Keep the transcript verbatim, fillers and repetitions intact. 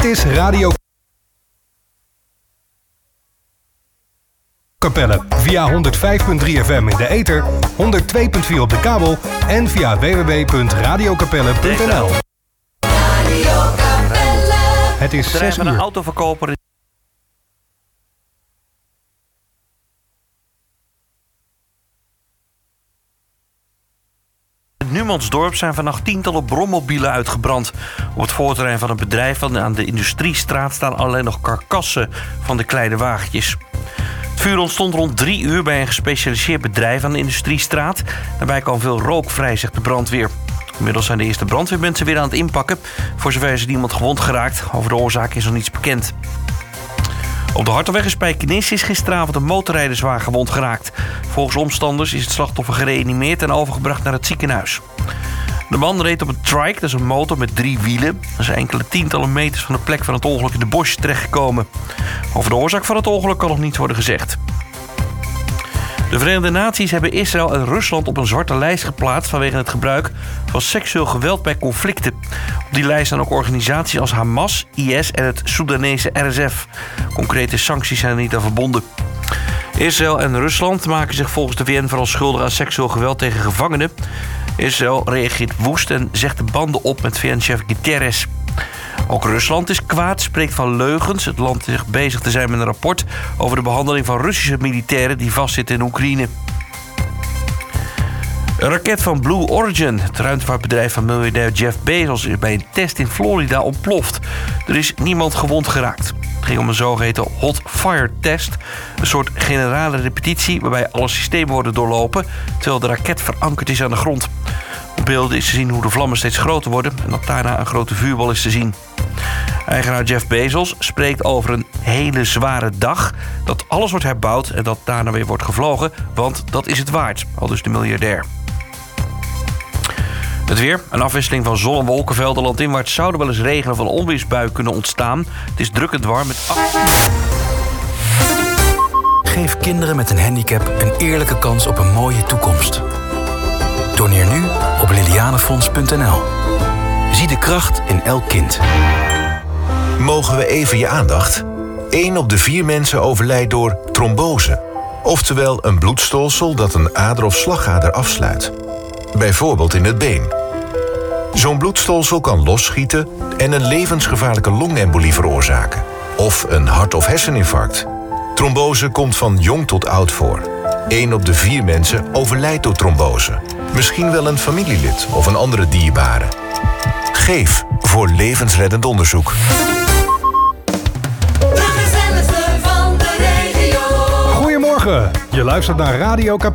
is Radio Capelle. Via honderd vijf komma drie F M in de ether, honderd twee komma vier op de kabel en via w w w punt radio capelle punt n l. Het is zes uur. Een autoverkoper. In Numansdorp zijn vannacht tientallen brommobielen uitgebrand. Op het voorterrein van een bedrijf aan de Industriestraat staan alleen nog karkassen van de kleine wagentjes. Het vuur ontstond rond drie uur bij een gespecialiseerd bedrijf aan de Industriestraat. Daarbij kwam veel rook vrij, zegt de brandweer. Inmiddels zijn de eerste brandweermensen weer aan het inpakken. Voor zover is niemand gewond geraakt. Over de oorzaak is nog niets bekend. Op de Hartelweg in Spijkenisse is gisteravond een motorrijder zwaar gewond geraakt. Volgens omstanders is het slachtoffer gereanimeerd en overgebracht naar het ziekenhuis. De man reed op een trike, dat is een motor met drie wielen. Er zijn enkele tientallen meters van de plek van het ongeluk in de bos terechtgekomen. Over de oorzaak van het ongeluk kan nog niets worden gezegd. De Verenigde Naties hebben Israël en Rusland op een zwarte lijst geplaatst vanwege het gebruik van seksueel geweld bij conflicten. Op die lijst staan ook organisaties als Hamas, I S en het Soedanese R S F. Concrete sancties zijn er niet aan verbonden. Israël en Rusland maken zich volgens de V N vooral schuldig aan seksueel geweld tegen gevangenen. Israël reageert woest en zegt de banden op met V N-chef Guterres. Ook Rusland is kwaad, spreekt van leugens. Het land zegt bezig te zijn met een rapport over de behandeling van Russische militairen die vastzitten in Oekraïne. Een raket van Blue Origin, het ruimtevaartbedrijf van miljardair Jeff Bezos, is bij een test in Florida ontploft. Er is niemand gewond geraakt. Het ging om een zogeheten hot fire test, een soort generale repetitie waarbij alle systemen worden doorlopen terwijl de raket verankerd is aan de grond. Op beelden is te zien hoe de vlammen steeds groter worden en dat daarna een grote vuurbal is te zien. Eigenaar Jeff Bezos spreekt over een hele zware dag, dat alles wordt herbouwd en dat daarna weer wordt gevlogen, want dat is het waard, aldus de miljardair. Het weer, een afwisseling van zon- en wolkenvelden. Landinwaarts zouden wel eens regen of een onweersbui kunnen ontstaan. Het is drukkend warm met acht... Geef kinderen met een handicap een eerlijke kans op een mooie toekomst. Doneer nu op lilianefonds punt n l. Zie de kracht in elk kind. Mogen we even je aandacht? Eén op de vier mensen overlijdt door trombose. Oftewel een bloedstolsel dat een ader of slagader afsluit. Bijvoorbeeld in het been. Zo'n bloedstolsel kan losschieten en een levensgevaarlijke longembolie veroorzaken. Of een hart- of herseninfarct. Trombose komt van jong tot oud voor. Eén op de vier mensen overlijdt door trombose. Misschien wel een familielid of een andere dierbare. Geef voor levensreddend onderzoek. Goedemorgen, je luistert naar Radio Capelle.